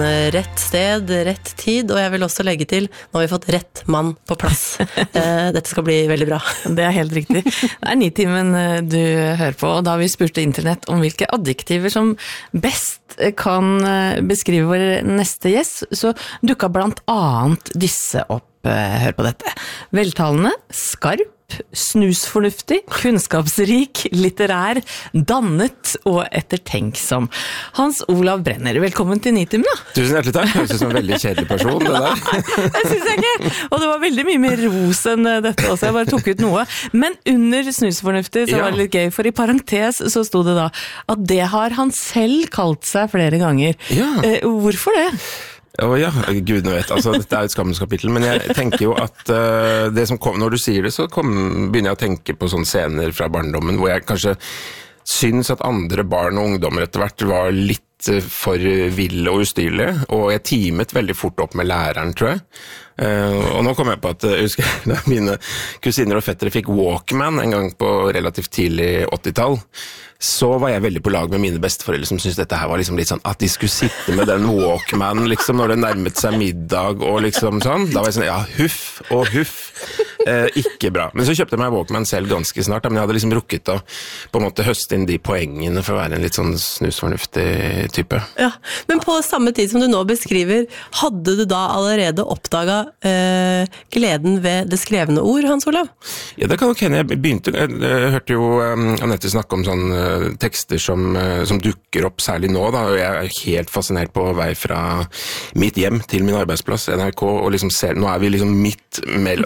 Rett sted, rett tid, og jeg vil også legge til, nå har vi fått rett mann på plass. Dette skal bli veldig bra. Det helt riktig. Det Nitimen du hører på, og da vi spurte internett om hvilke adjektiver som best kan beskrive vår neste gjest, så dukket blant annet disse opp. Hør på dette. Veltalende, skarp, snusfornuftig, kunnskapsrik, litterær, dannet og ettertenksom. Hans Olav Brenner, velkommen til Nitimen da. Tusen hjertelig takk. Jeg synes du er en veldig kjedelig person, det der. Det synes jeg ikke. Og det var veldig mye mer ros enn dette også. Jeg bare tok ut noe. Men under snusfornuftig så var det litt gøy, for i parentes så sto det da at det har han selv kalt seg flere ganger. Ja. Hvorfor det? Ja, Gud nå vet, altså dette et skammens kapittel, men jeg tenker jo at det som kom, når du sier det, så begynner jeg å tenke på sånne scener fra barndommen, hvor jeg kanskje synes at andre barn og ungdommer etter hvert var litt for ville og ustyrlige, og jeg timet veldig fort opp med læreren, tror jeg. Og nå kom jeg på at jeg husker da mine kusiner og fettere fikk Walkman en gang på relativt tidlig 80-tall, så var jeg veldig på lag med mine besteforeldre som syntes dette her var liksom litt sånn, at de skulle sitte med den Walkman liksom når det nærmet seg middag og liksom sånn. Da var jeg sånn, ja, huff og huff. Ikke bra. Men så kjøpte jeg meg Walkman selv ganske snart, men jeg hadde liksom rukket å på en måte høste inn de poengene for å være en litt sånn snusfornuftig type. Ja, men på samme tid som du nå beskriver, hadde du da allerede oppdaget gleden ved det skrevne ord, Hans Olav? Ja, det kan nok hende. Jeg hørte jo Anette snakke om sånne tekster som dukker opp særlig nå, da, og jeg helt fascinert på vei fra mitt hjem til min arbeidsplass, NRK, og liksom ser, nå vi liksom midt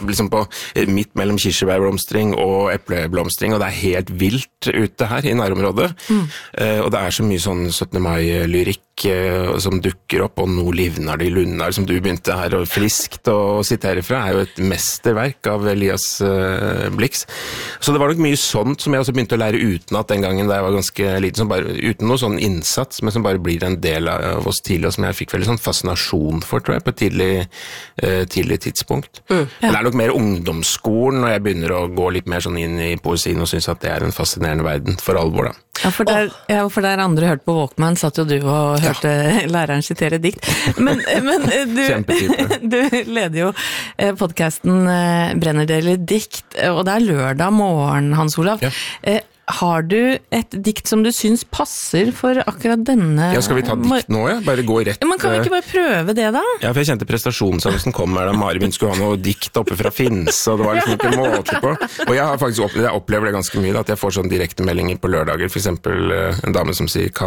mellom kirsebærblomstring og epleblomstring, og det helt vilt ute her i nærområdet. Og det så mye sånn 17. mai-lyrikk som dukker opp, og nå livner det i Lunar, som du begynte her, og friskt å sitere fra, jo et mesterverk av Elias Blix. Så det var nok mye sånt som jeg også begynte å lære utenat den gangen da jeg var ganske liten, som bare, uten noe sånn innsats, men som bare blir en del av oss tidlig, og som jeg fikk veldig sånn fascinasjon for, tror jeg, på et tidlig tidspunkt. Ja. Men det nok mer ungdomsskolen, når jeg begynner å gå litt mer sånn inn i poesien, og synes at det en fascinerende verden for alvor, da. Ja, for der andre hørte på Walkman, satt jo du og hørte læreren sitere dikt. Men du leder jo podcasten Brenner deler dikt, og det lørdag morgen, Hans Olav. Ja. Har du et dikt som du synes passer for akkurat denne... Ja, skal vi ta dikt nå, ja? Bare gå rett... Men kan vi ikke bare prøve det da? Ja, for jeg kjente prestasjonsangsten kom her da Marvin skulle ha noe dikt oppe fra Finse, og det var liksom ikke måte på. Og jeg har faktisk opplever det ganske mye, da, at jeg får sånn direkte meldinger på lørdager, for eksempel en dame som sier,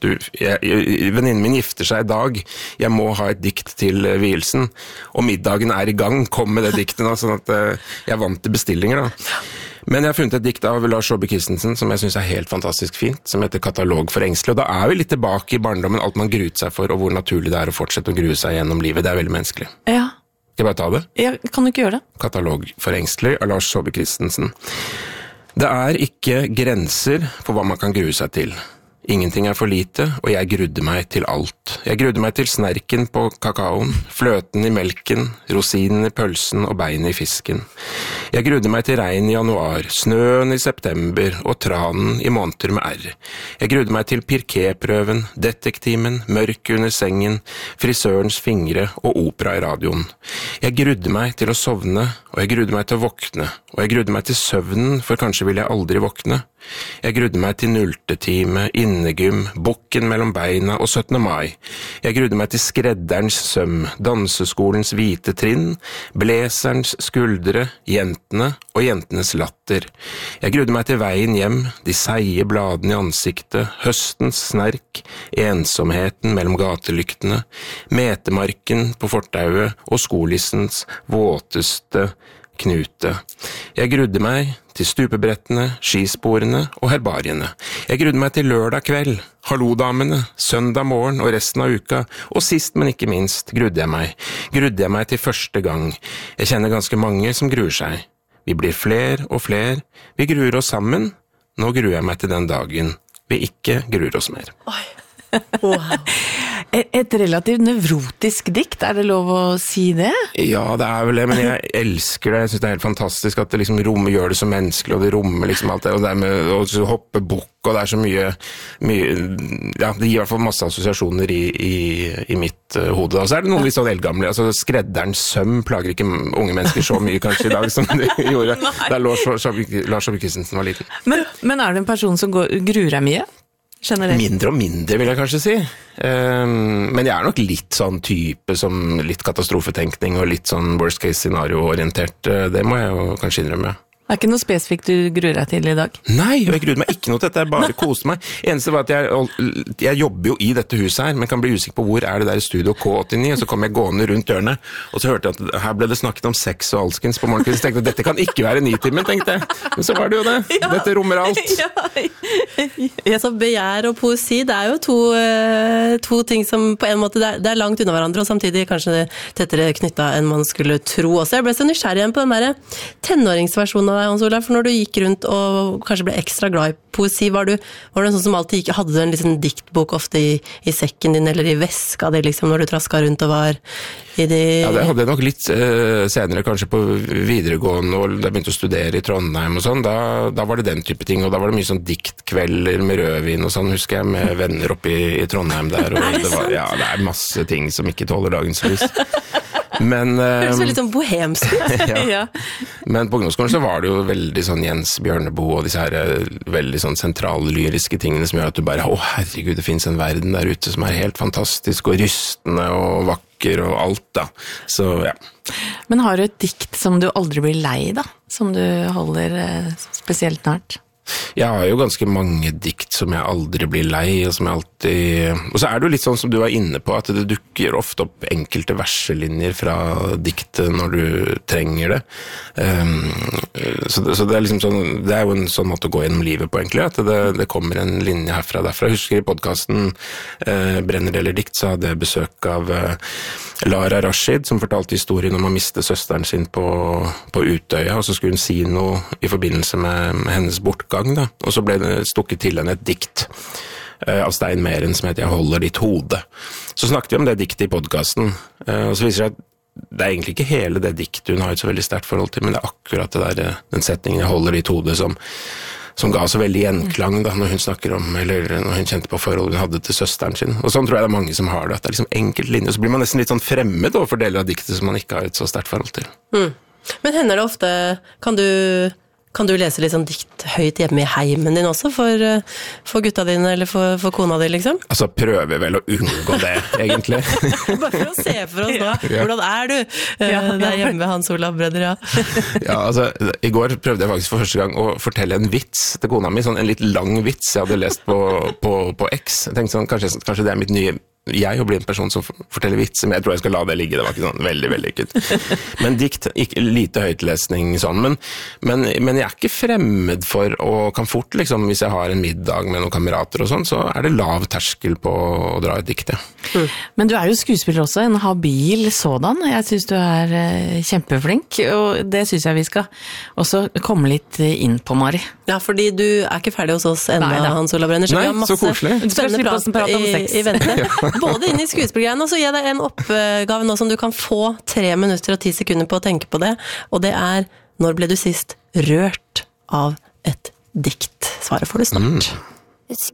venninnen min gifter seg i dag, jeg må ha et dikt til vielsen, og middagen i gang, kom med det diktet, da, sånn at jeg vant til bestillinger da. Men jeg har funnet et dikt av Lars Saabye Christensen som jeg synes helt fantastisk fint, som heter Katalog for engstle, og da vi litt tilbake i barndommen, alt man gruet seg for, og hvor naturlig det å fortsette å grue seg gjennom livet. Det veldig menneskelig. Ja. Skal jeg bare ta det? Ja, kan du ikke gjøre det? Katalog for engstle av Lars Saabye Christensen. Det ikke grenser for hva man kan grue seg til. Ingenting for lite, og jeg grudde meg til alt. Jeg grudde meg til snerken på kakaoen, fløten i melken, rosinen i pølsen og beinet i fisken. Jeg grudde meg til regn i januar, snøen i september og tranen i måneder med R. Jeg grudde meg til pirképrøven, detektimen, mørk under sengen, frisørens fingre og opera i radioen. Jeg grudde meg til å sovne, og jeg grudde meg til å våkne, og jeg grudde meg til søvnen, for kanskje vil jeg aldri våkne. Jeg grudde meg til nultetime, innegym, bukken mellom beina og 17. mai. Jeg grudde meg til skredderens søm, danseskolens hvite trinn, blazerens skuldre, jentene og jentenes latter. Jeg grudde meg til veien hjem, de seige bladene i ansiktet, høstens snerk, ensomheten mellom gatelyktene, metemarken på fortauet og skolissens våteste knute. Jeg grudde meg til stupebrettene, skisporene og herbariene. Jeg grudde meg til lørdag kveld, hallodamene, søndag morgen og resten av uka, og sist, men ikke minst, grudde jeg meg. Grudde jeg meg til første gang. Jeg kjenner ganske mange som gruer seg. Vi blir fler og fler. Vi gruer oss sammen. Nå gruer jeg meg til den dagen vi ikke gruer oss mer. Oi. Wow. Et relativt nevrotisk dikt, det lov å si det? Ja, det vel det, men jeg elsker det. Jeg synes det helt fantastisk at det liksom gjør det så menneskelig, og det rommer liksom alt det, og det med å hoppe bukk, og det så mye, ja, det gir I hvert fall masse assosiasjoner I mitt hode. Og så det noen litt sånn eldgamle, altså skredderens søm plager ikke unge mennesker så mye kanskje I dag som det gjorde da Lars Saabye Christensen var liten. Men du en person som gruer deg mye? Generelt? Mindre og mindre vil jeg kanskje si. Men jeg nok litt sånn type som litt katastrofetenkning og litt sånn worst case scenario orientert. Det må jeg jo kanskje innrømme. Det ikke noe spesifikt du gruer deg til I dag? Nei, jeg gruer meg ikke noe til dette, jeg bare koste meg. Eneste var at jeg jobber jo I dette huset her, men kan bli usikker på hvor det der Studio K89, og så kom jeg gående rundt dørene, og så hørte jeg at her ble det snakket om sex og alskens på morgenkvist, så tenkte jeg, dette kan ikke være Nitimen, tenkte jeg. Men så var det jo det. Ja. Dette rommer alt. Ja, så begjær og poesi, det jo to ting som på en måte, det langt unna hverandre, og samtidig kanskje tettere knyttet enn man skulle tro også. Jeg ble så nysgjerrig igjen på den der tenåringsversjonen av Hans Olav, for når du gikk rundt og kanskje ble ekstra glad I poesi, var du en sånn som alltid gikk, hadde du en liksom diktbok ofte I sekken din, eller I veska di, liksom, når du trasket rundt og var I de... Ja, det hadde jeg nok litt senere, kanskje på videregående, og da jeg begynte å studere I Trondheim og sånn, da var det den type ting, og da var det mye sånn diktkvelder med rødvin og sånn, husker jeg, med venner oppe I Trondheim der, og det var, ja, det masse ting som ikke tåler dagens lys. Men det så litt sånn bohemsk. Ja. Men på ungdomsskolen så var det jo veldig sånn Jens Bjørneboe og disse her veldig sånn sentrallyriske tingene som gjør at du bare, herregud, det finnes en verden der ute som helt fantastisk og rystende og vakker og alt da. Så ja. Men har du et dikt som du aldri blir lei da? Som du holder spesielt nært? Jeg har jo ganske mange dikt som jeg aldri blir lei, og som jeg alltid... Og så det jo litt sånn som du var inne på, at det dukker ofte opp enkelte verselinjer fra diktet når du trenger det. Så det liksom sånn, det jo en sånn måte å gå gjennom livet på egentlig, at det kommer en linje herfra og derfra. Jeg husker I podcasten Brenner eller dikt, så hadde jeg besøk av Lara Rashid, som fortalte historien om å miste søsteren sin på Utøya, og så skulle hun si noe I forbindelse med hennes bortgang, da. Og så ble det stukket til henne et dikt av Stein Meren som heter «Jeg holder ditt hode». Så snakket vi om det diktet I podcasten, og så viser det at det egentlig ikke hele det diktet hun har et så veldig sterkt forhold til, men det akkurat det der, den setningen «Jeg holder ditt hode» som ga så veldig gjenklang da, når hun snakker om, eller når hun kjente på forholdet hun hadde til søsteren sin. Og sånn tror jeg det mange som har det, at det liksom enkelt linje, og så blir man nesten litt sånn fremmed overfor deler av diktet som man ikke har et så sterkt forhold til. Men hender det ofte, kan du lese litt sånn dikt høyt hjemme I heimen din også, for gutta dine, eller for kona di, liksom? Altså, prøver vel å unngå det, egentlig. Bare for å se for oss nå, hvordan du der hjemme ved Hans Olav Brødder, ja. Ja, altså, I går prøvde jeg faktisk for første gang å fortelle en vits til kona mi, sånn en litt lang vits jeg hadde lest på X. Jeg tenkte sånn, kanskje det mitt nye... Jeg å bli en person som forteller vits, men jeg tror jeg skal la det ligge, det var ikke sånn veldig, veldig kult. Men dikt, ikke lite høytlesning sånn, men jeg ikke fremmed for, og kan fort liksom, hvis jeg har en middag med noen kamerater og sånn, så det lav terskel på å dra et dikt, ja. Men du jo skuespiller også, en habil sådan. Jeg synes du kjempeflink, og det synes jeg vi skal også komme litt inn på, Mari. Ja, fordi du ikke ferdig hos oss enda, Hans Olav Brenner, så Nei, vi har masse spennende prat I vente. Både inn I skuespillergreiene, og så gir deg en oppgave nå som du kan få 3 minutter og 10 sekunder på å tenke på det, og det når ble du sist rørt av et dikt? Svaret får du snart.